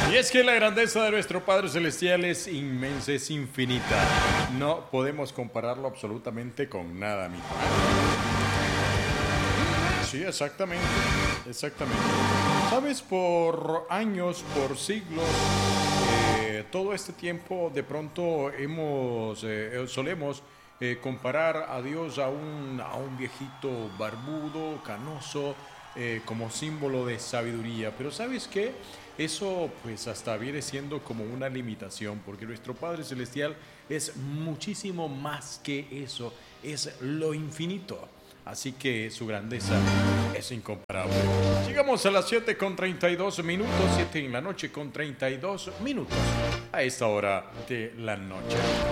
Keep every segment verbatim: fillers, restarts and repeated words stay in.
Y es que la grandeza de nuestro Padre Celestial es inmensa, es infinita. No podemos compararlo absolutamente con nada, mi padre. Sí, exactamente, exactamente. Sabes, por años, por siglos, eh, todo este tiempo de pronto hemos, eh, solemos eh, comparar a Dios a un, a un viejito barbudo, canoso, eh, como símbolo de sabiduría. Pero ¿sabes qué? Eso pues hasta viene siendo como una limitación, porque nuestro Padre Celestial es muchísimo más que eso, es lo infinito. Así que su grandeza es incomparable. Llegamos a las siete con treinta y dos minutos, siete en la noche con treinta y dos minutos a esta hora de la noche.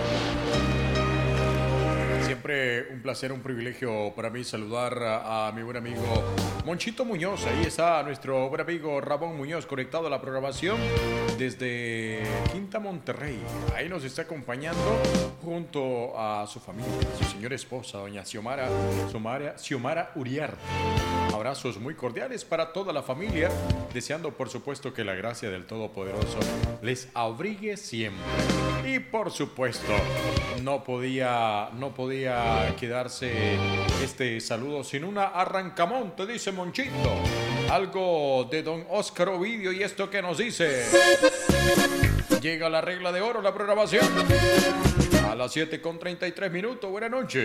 Siempre un placer, un privilegio para mí saludar a, a mi buen amigo Monchito Muñoz. Ahí está nuestro buen amigo Ramón Muñoz conectado a la programación desde Quinta Monterrey. Ahí nos está acompañando junto a su familia, su señora esposa, doña Xiomara, Xiomara, Xiomara Uriarte. Abrazos muy cordiales para toda la familia, deseando por supuesto que la gracia del Todopoderoso les abrigue siempre. Y por supuesto, no podía, no podía quedarse este saludo sin una arrancamonte, dice Monchito. Algo de don Oscar Ovidio y esto que nos dice. Llega la regla de oro, la programación. A las siete con treinta y tres minutos, buenas noches.